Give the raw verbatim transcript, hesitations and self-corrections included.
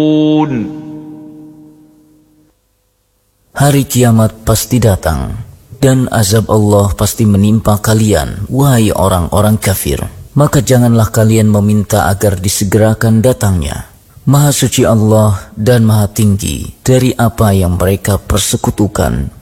Hari kiamat pasti datang, dan azab Allah pasti menimpa kalian, wahai orang-orang kafir. Maka janganlah kalian meminta agar disegerakan datangnya. Maha suci Allah dan maha tinggi dari apa yang mereka persekutukan.